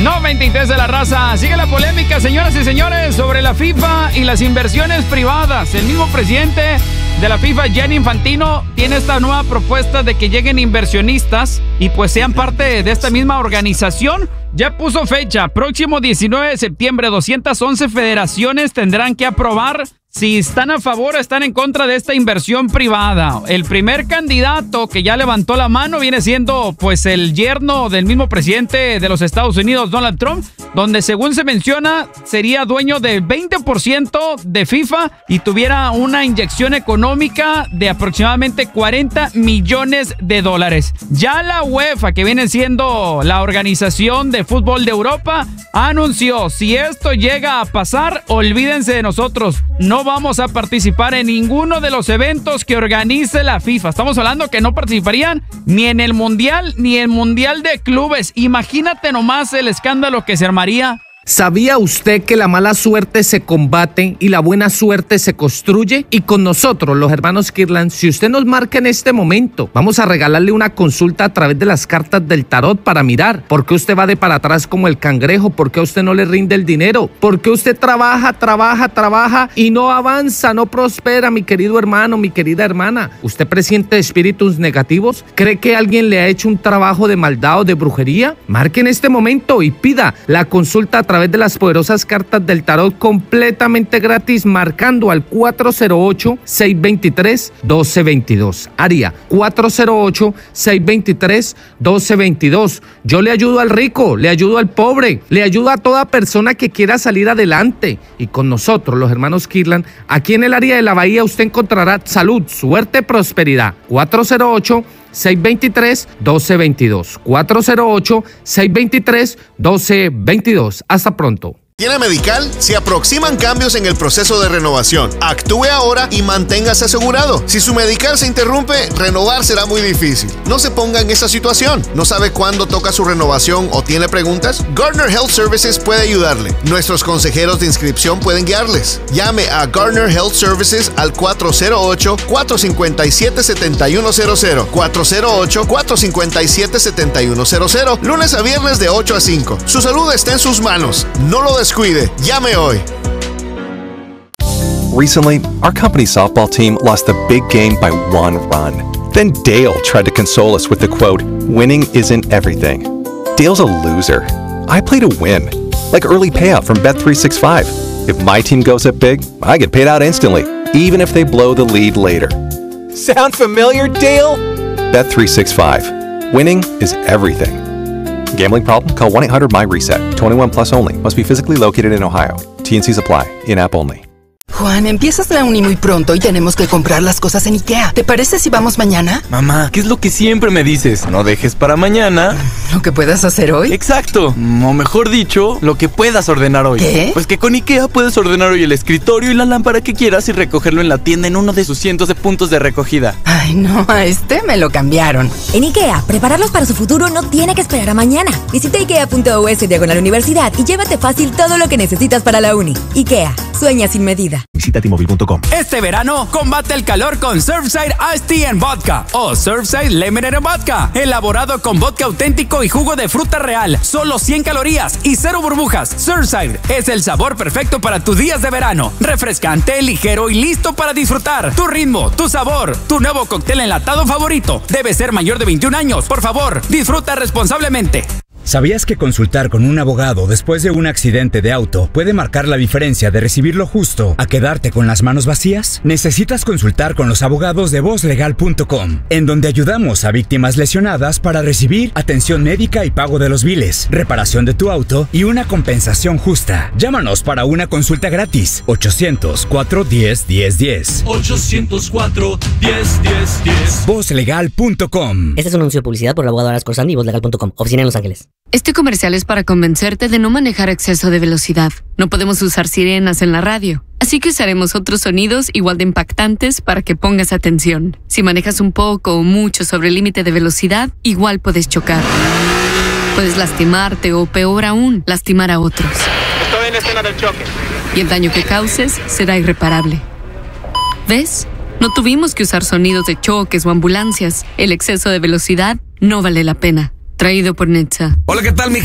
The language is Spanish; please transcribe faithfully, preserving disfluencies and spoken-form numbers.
noventa y tres de la raza. Sigue la polémica, señoras y señores, sobre la FIFA y las inversiones privadas. El mismo presidente de la FIFA, Gianni Infantino, tiene esta nueva propuesta de que lleguen inversionistas y pues sean parte de esta misma organización. Ya puso fecha, próximo diecinueve de septiembre, doscientas once federaciones tendrán que aprobar si están a favor o están en contra de esta inversión privada. El primer candidato que ya levantó la mano viene siendo pues el yerno del mismo presidente de los Estados Unidos, Donald Trump, donde según se menciona sería dueño del veinte por ciento de FIFA y tuviera una inyección económica de aproximadamente cuarenta millones de dólares. Ya la UEFA, que viene siendo la organización de fútbol de Europa, anunció: si esto llega a pasar, olvídense de nosotros, no vamos a participar en ninguno de los eventos que organice la FIFA. Estamos hablando que no participarían ni en el Mundial ni en el Mundial de Clubes. Imagínate nomás el escándalo que se armaría. ¿Sabía usted que la mala suerte se combate y la buena suerte se construye? Y con nosotros, los hermanos Kirtland, si usted nos marca en este momento, vamos a regalarle una consulta a través de las cartas del tarot para mirar por qué usted va de para atrás como el cangrejo, por qué a usted no le rinde el dinero, por qué usted trabaja, trabaja, trabaja y no avanza, no prospera, mi querido hermano, mi querida hermana. ¿Usted presiente espíritus negativos? ¿Cree que alguien le ha hecho un trabajo de maldad o de brujería? Marque en este momento y pida la consulta a través de las poderosas cartas del tarot completamente gratis, marcando al cuatro cero ocho, seis dos tres, uno dos dos dos. Área cuatro cero ocho, seis dos tres, uno dos dos dos. Yo le ayudo al rico, le ayudo al pobre, le ayudo a toda persona que quiera salir adelante. Y con nosotros, los hermanos Kirtland, aquí en el área de la Bahía usted encontrará salud, suerte, prosperidad. cuatro cero ocho, seis dos tres, uno dos dos dos. cuatro cero ocho, seis dos tres, uno dos dos dos. Hasta pronto. ¿Tiene Medical? Se aproximan cambios en el proceso de renovación. Actúe ahora y manténgase asegurado. Si su Medical se interrumpe, renovar será muy difícil. No se ponga en esa situación. ¿No sabe cuándo toca su renovación o tiene preguntas? Gardner Health Services puede ayudarle. Nuestros consejeros de inscripción pueden guiarles. Llame a Gardner Health Services al cuatro cero ocho, cuatro cinco siete, siete uno cero cero. cuatro cero ocho, cuatro cinco siete, siete uno cero cero. Lunes a viernes de ocho a cinco. Su salud está en sus manos. No lo descuide. Llame hoy. Recently, our company softball team lost the big game by one run. Then Dale tried to console us with the quote, "Winning isn't everything." Dale's a loser. I play to win, like early payout from Bet three sixty-five. If my team goes up big, I get paid out instantly, even if they blow the lead later. Sound familiar, Dale? Bet three sixty-five. Winning is everything. Gambling problem? Call one eight hundred my reset. twenty-one plus only. Must be physically located in Ohio. T and Cs apply. In-app only. Juan, empiezas la uni muy pronto y tenemos que comprar las cosas en IKEA. ¿Te parece si vamos mañana? Mamá, ¿qué es lo que siempre me dices? No dejes para mañana ¿lo que puedas hacer hoy? Exacto, o mejor dicho, lo que puedas ordenar hoy. ¿Qué? Pues que con IKEA puedes ordenar hoy el escritorio y la lámpara que quieras y recogerlo en la tienda en uno de sus cientos de puntos de recogida. Ay, no, a este me lo cambiaron. En IKEA, prepararlos para su futuro no tiene que esperar a mañana. Visita ikea.us diagonal universidad y llévate fácil todo lo que necesitas para la uni. IKEA, sueña sin medida. Visita T Mobile punto com. Este verano, combate el calor con Surfside Iced Tea en Vodka o Surfside Lemonade en Vodka. Elaborado con vodka auténtico y jugo de fruta real. Solo cien calorías y cero burbujas. Surfside es el sabor perfecto para tus días de verano. Refrescante, ligero y listo para disfrutar. Tu ritmo, tu sabor, tu nuevo cóctel enlatado favorito. Debe ser mayor de veintiún años. Por favor, disfruta responsablemente. ¿Sabías que consultar con un abogado después de un accidente de auto puede marcar la diferencia de recibir lo justo a quedarte con las manos vacías? Necesitas consultar con los abogados de voz legal punto com, en donde ayudamos a víctimas lesionadas para recibir atención médica y pago de los biles, reparación de tu auto y una compensación justa. Llámanos para una consulta gratis. ochocientos, cuatro diez, diez diez. ochocientos cuatro, diez, diez, diez. voz legal punto com. Este es un anuncio de publicidad por el abogado Aras Corsandi y voz legal punto com. Oficina en Los Ángeles. Este comercial es para convencerte de no manejar a exceso de velocidad. No podemos usar sirenas en la radio, así que usaremos otros sonidos igual de impactantes para que pongas atención. Si manejas un poco o mucho sobre el límite de velocidad, igual puedes chocar. Puedes lastimarte o, peor aún, lastimar a otros. Estoy en escena del choque. Y el daño que causes será irreparable. ¿Ves? No tuvimos que usar sonidos de choques o ambulancias. El exceso de velocidad no vale la pena. Traído por Netza. Hola, ¿qué tal, mi